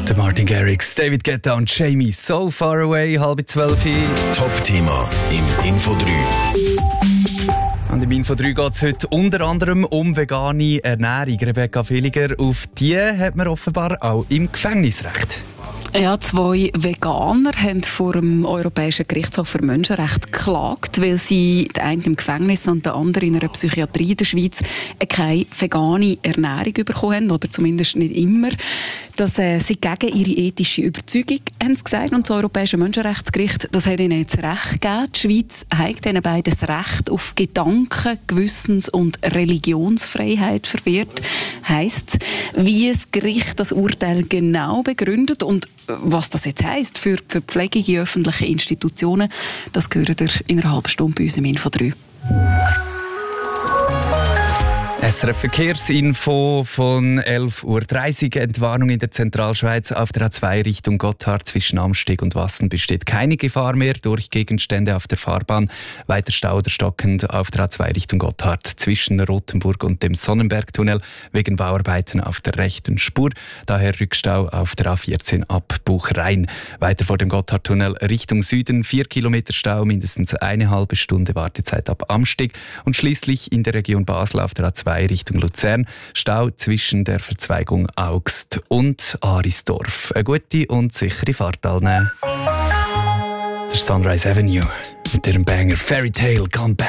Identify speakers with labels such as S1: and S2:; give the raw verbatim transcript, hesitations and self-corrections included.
S1: Der Martin Garrix, David Guetta und Jamie, So Far Away, halb zwölf.
S2: Top-Thema im Info drei.
S1: Und im Info drei geht es heute unter anderem um vegane Ernährung. Rebecca Villiger, auf die hat man offenbar auch im Gefängnisrecht.
S3: Ja, zwei Veganer haben vor dem Europäischen Gerichtshof für Menschenrechte geklagt, weil sie, der eine im Gefängnis und der andere in einer Psychiatrie in der Schweiz, keine vegane Ernährung bekommen haben, oder zumindest nicht immer. Das äh, sie gegen ihre ethische Überzeugung, haben sie gesagt. Und das Europäische Menschenrechtsgericht, das hat ihnen jetzt Recht gegeben. Die Schweiz hat ihnen beide das Recht auf Gedanken-, Gewissens- und Religionsfreiheit verwehrt. Heisst, wie das Gericht das Urteil genau begründet und was das jetzt heisst für, für Pflege in öffentlichen Institutionen, das gehört ihr in einer halben Stunde bei uns im Info drei.
S1: S R F Verkehrsinfo von elf Uhr dreißig. Entwarnung in der Zentralschweiz auf der A zwei Richtung Gotthard zwischen Amsteg und Wassen besteht keine Gefahr mehr durch Gegenstände auf der Fahrbahn. Weiter Stau oder stockend auf der A zwei Richtung Gotthard zwischen Rothenburg und dem Sonnenbergtunnel wegen Bauarbeiten auf der rechten Spur. Daher Rückstau auf der A vierzehn ab Buchrein. Weiter vor dem Gotthardtunnel Richtung Süden vier Kilometer Stau, mindestens eine halbe Stunde Wartezeit ab Amsteg. Und schließlich in der Region Basel auf der A zwei Richtung Luzern Stau zwischen der Verzweigung Augst und Arisdorf. Eine gute und sichere Fahrt allen. Der Sunrise Avenue mit ihrem Banger Fairy Tale Gone Back.